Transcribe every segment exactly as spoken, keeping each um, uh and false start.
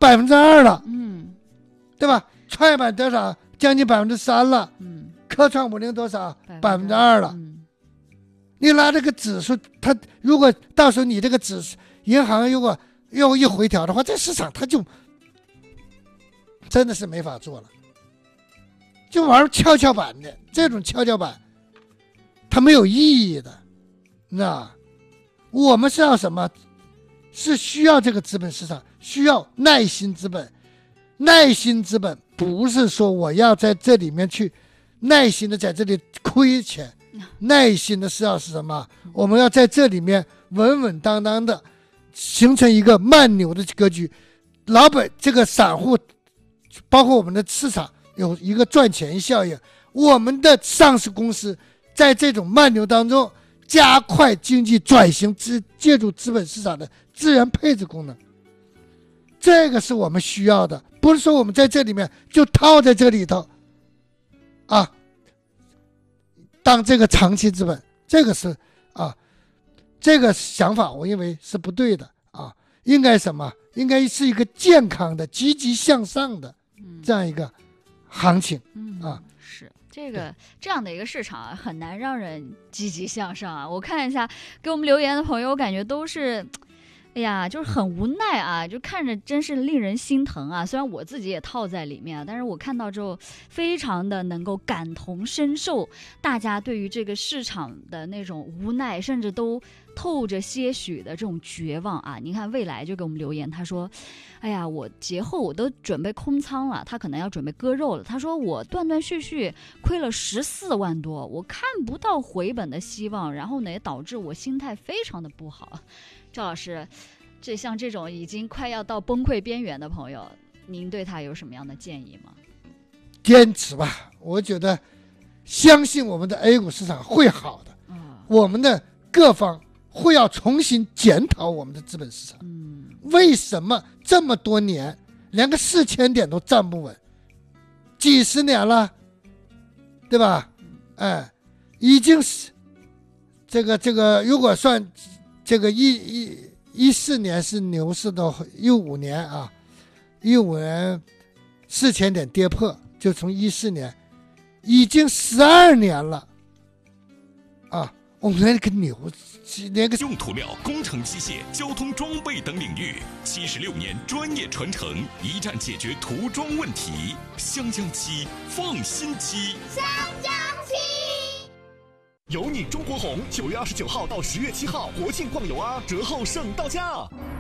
百分之二了， 嗯， 对吧？创业板多少？将近百分之三了， 嗯， 科创五零多少？百分之二了。 嗯， 你拿这个指数，它如果到时候你这个指数，银行如果又一回调的话，这市场它就真的是没法做了，就玩跷跷板的这种跷跷板，它没有意义的。那我们是要什么？是需要这个资本市场，需要耐心资本。耐心资本不是说我要在这里面去耐心的在这里亏钱，耐心的是要是什么？我们要在这里面稳稳当当的形成一个慢牛的格局。老本这个散户，包括我们的市场有一个赚钱效应，我们的上市公司在这种慢牛当中加快经济转型，借助资本市场的资源配置功能，这个是我们需要的。不是说我们在这里面就套在这里头啊，当这个长期资本，这个是啊，这个想法我认为是不对的啊，应该什么？应该是一个健康的、积极向上的这样一个行情啊。 嗯、是这个这样的一个市场很难让人积极向上啊。我看一下给我们留言的朋友，我感觉都是。哎呀，就是很无奈啊，就看着真是令人心疼啊。虽然我自己也套在里面啊，但是我看到之后非常的能够感同身受，大家对于这个市场的那种无奈，甚至都透着些许的这种绝望啊。你看未来就给我们留言，他说哎呀，我节后我都准备空仓了，他可能要准备割肉了。他说我断断续续亏了十四万多，我看不到回本的希望，然后呢也导致我心态非常的不好。赵老师，这像这种已经快要到崩溃边缘的朋友，您对他有什么样的建议吗？ 坚持吧，我觉得相信我们的 A 股市场会好的、嗯、我们的各方会要重新检讨我们的资本市场、嗯、为什么这么多年连个四千点都站不稳，几十年了，对吧？哎，已经是这个这个如果算这个一一一四年是牛市的，一五年啊，一五年四千点跌破，就从一四年，已经十二年了，啊，我们连个牛，连个用土料、工程机械、交通装备等领域，七十六年专业传承，一站解决涂装问题。香江漆，放心漆。 香江漆。 有你中国红，九月二十九号到十月七号国庆逛游啊，折后剩到家。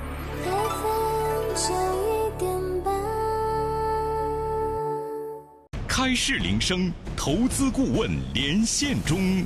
开市铃声，投资顾问连线中。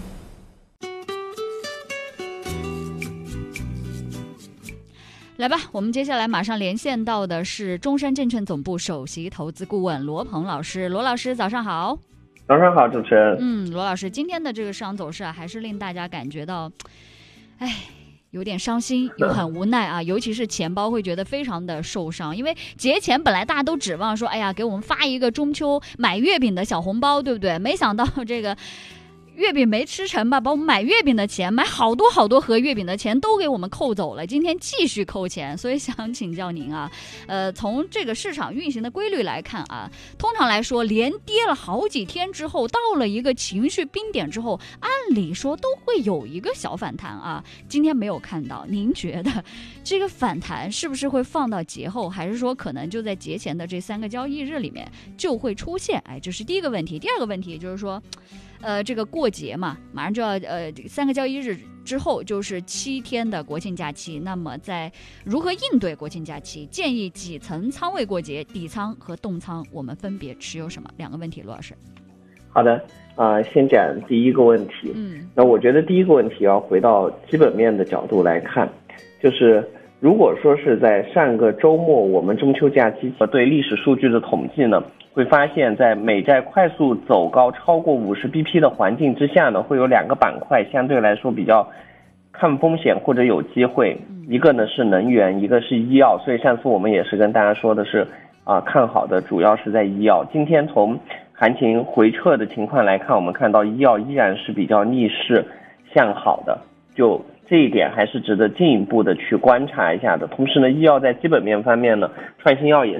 来吧，我们接下来马上连线到的是中山证券总部首席投资顾问罗鹏老师。罗老师早上好。 早上好，主持人。 嗯，罗老师，今天的这个市场走势啊，还是令大家感觉到，哎，有点伤心，又很无奈啊。尤其是钱包会觉得非常的受伤，因为节前本来大家都指望说，哎呀，给我们发一个中秋买月饼的小红包，对不对？没想到这个月饼没吃成吧，把我们买月饼的钱，买好多好多盒月饼的钱都给我们扣走了，今天继续扣钱。所以想请教您啊，呃，从这个市场运行的规律来看啊，通常来说连跌了好几天之后，到了一个情绪冰点之后，按理说都会有一个小反弹啊，今天没有看到。您觉得这个反弹是不是会放到节后，还是说可能就在节前的这三个交易日里面就会出现？哎，这是第一个问题。第二个问题就是说呃，这个过节嘛，马上就要呃三个交易日之后就是七天的国庆假期。那么在如何应对国庆假期，建议几层仓位过节，底仓和动仓我们分别持有什么？两个问题，罗老师。 好的，呃，先讲第一个问题。 嗯， 那我觉得第一个问题要回到基本面的角度来看，就是如果说是在上个周末我们中秋假期对历史数据的统计呢，会发现在美债快速走高超过五十 B P 的环境之下呢，会有两个板块相对来说比较看风险或者有机会，一个呢是能源，一个是医药。所以上次我们也是跟大家说的是啊、呃，看好的主要是在医药。今天从行情回撤的情况来看，我们看到医药依然是比较逆势向好的，就这一点还是值得进一步的去观察一下的。同时呢，医药在基本面方面呢，创新药也